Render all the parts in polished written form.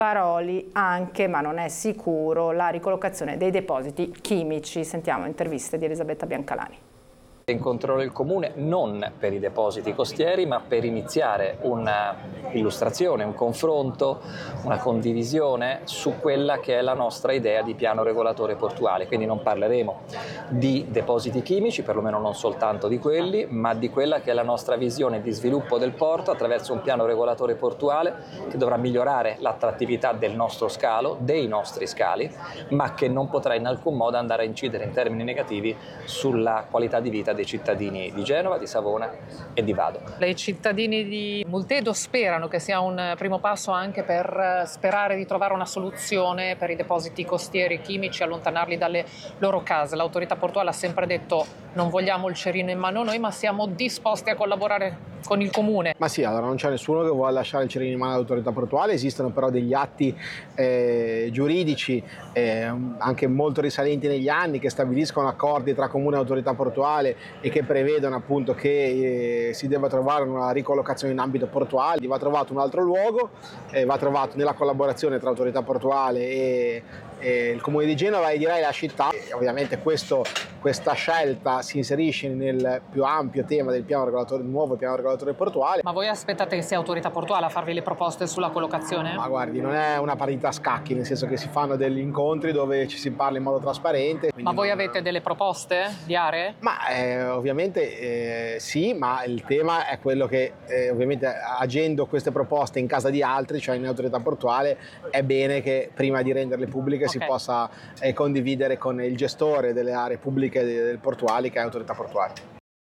Paroli anche, ma non è sicuro, la ricollocazione dei depositi chimici. Sentiamo interviste di Elisabetta Biancalani. In controllo il Comune non per i depositi costieri, ma per iniziare un'illustrazione, un confronto, una condivisione su quella che è la nostra idea di piano regolatore portuale. Quindi non parleremo di depositi chimici, perlomeno non soltanto di quelli, ma di quella che è la nostra visione di sviluppo del porto attraverso un piano regolatore portuale che dovrà migliorare l'attrattività del nostro scalo, dei nostri scali, ma che non potrà in alcun modo andare a incidere in termini negativi sulla qualità di vita dei cittadini di Genova, di Savona e di Vado. I cittadini di Multedo sperano che sia un primo passo anche per sperare di trovare una soluzione per i depositi costieri chimici, allontanarli dalle loro case. L'autorità portuale ha sempre detto: non vogliamo il cerino in mano noi, ma siamo disposti a collaborare con il Comune. Ma sì, allora non c'è nessuno che vuole lasciare il cerino in mano all'autorità portuale, esistono però degli atti giuridici anche molto risalenti negli anni che stabiliscono accordi tra Comune e autorità portuale e che prevedono appunto che si debba trovare una ricollocazione in ambito portuale. Va trovato un altro luogo, va trovato nella collaborazione tra autorità portuale e il Comune di Genova e direi la città. E ovviamente questa scelta si inserisce nel più ampio tema del nuovo piano regolatore portuale. Ma voi aspettate che sia autorità portuale a farvi le proposte sulla collocazione? Ma guardi, non è una partita a scacchi, nel senso che si fanno degli incontri dove ci si parla in modo trasparente. Ma voi avete delle proposte di aree? Ma ovviamente sì, ma il tema è quello che ovviamente agendo queste proposte in casa di altri, cioè in autorità portuale, è bene che prima di renderle pubbliche si possa condividere con il gestore delle aree pubbliche del portuali, che è autorità portuale.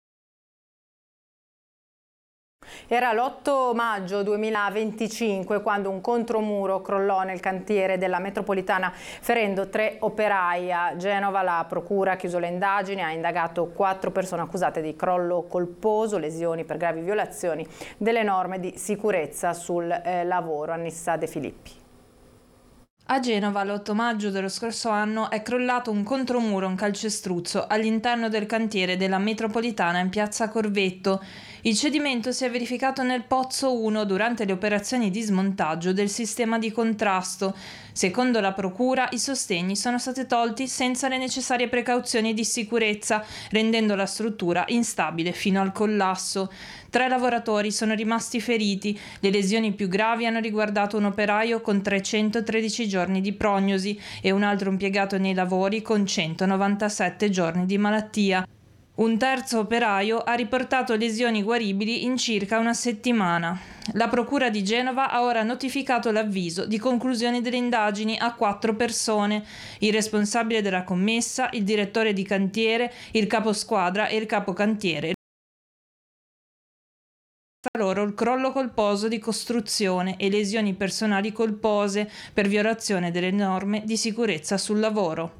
Era l'8 maggio 2025 quando un contromuro crollò nel cantiere della metropolitana ferendo 3 operai. A Genova la procura ha chiuso le indagini, ha indagato 4 persone accusate di crollo colposo, lesioni per gravi violazioni delle norme di sicurezza sul lavoro. Annissa De Filippi. A Genova l'8 maggio dello scorso anno è crollato un contromuro, un calcestruzzo, all'interno del cantiere della metropolitana in piazza Corvetto. Il cedimento si è verificato nel pozzo 1 durante le operazioni di smontaggio del sistema di contrasto. Secondo la procura, i sostegni sono stati tolti senza le necessarie precauzioni di sicurezza, rendendo la struttura instabile fino al collasso. 3 lavoratori sono rimasti feriti. Le lesioni più gravi hanno riguardato un operaio con 313 giorni di prognosi e un altro impiegato nei lavori con 197 giorni di malattia. Un terzo operaio ha riportato lesioni guaribili in circa una settimana. La Procura di Genova ha ora notificato l'avviso di conclusione delle indagini a 4 persone: il responsabile della commessa, il direttore di cantiere, il caposquadra e il capocantiere. Loro il crollo colposo di costruzione e lesioni personali colpose per violazione delle norme di sicurezza sul lavoro.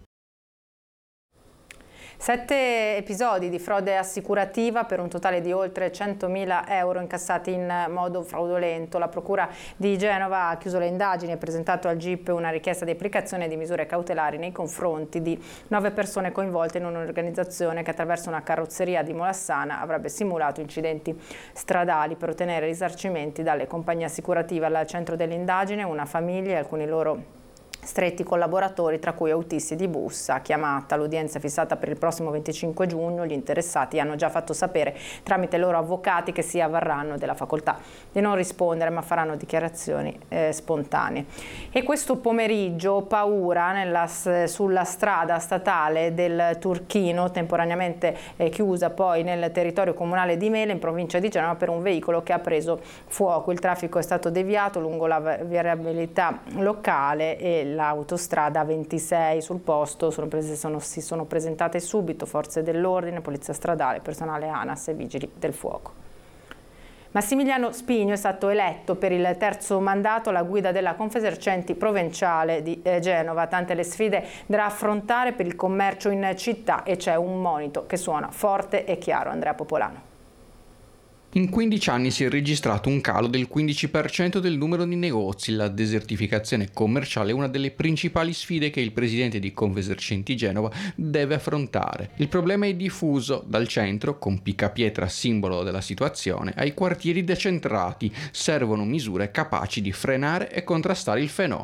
7 episodi di frode assicurativa per un totale di oltre 100.000 euro incassati in modo fraudolento. La Procura di Genova ha chiuso le indagini e presentato al GIP una richiesta di applicazione di misure cautelari nei confronti di 9 persone coinvolte in un'organizzazione che attraverso una carrozzeria di Molassana avrebbe simulato incidenti stradali per ottenere risarcimenti dalle compagnie assicurative. Al centro dell'indagine una famiglia e alcuni loro stretti collaboratori, tra cui autisti di Bussa. Chiamata l'udienza fissata per il prossimo 25 giugno, gli interessati hanno già fatto sapere tramite i loro avvocati che si avvarranno della facoltà di non rispondere, ma faranno dichiarazioni spontanee. E questo pomeriggio paura sulla strada statale del Turchino, temporaneamente chiusa poi nel territorio comunale di Mele in provincia di Genova per un veicolo che ha preso fuoco. Il traffico è stato deviato lungo la viabilità locale e l'autostrada 26. Sul posto si sono presentate subito forze dell'ordine, polizia stradale, personale ANAS e vigili del fuoco. Massimiliano Spigno è stato eletto per il 3° mandato alla guida della Confesercenti provinciale di Genova. Tante le sfide da affrontare per il commercio in città e c'è un monito che suona forte e chiaro. Andrea Popolano. In 15 anni si è registrato un calo del 15% del numero di negozi. La desertificazione commerciale è una delle principali sfide che il presidente di Confesercenti Genova deve affrontare. Il problema è diffuso dal centro, con Picapietra simbolo della situazione, ai quartieri decentrati. Servono misure capaci di frenare e contrastare il fenomeno.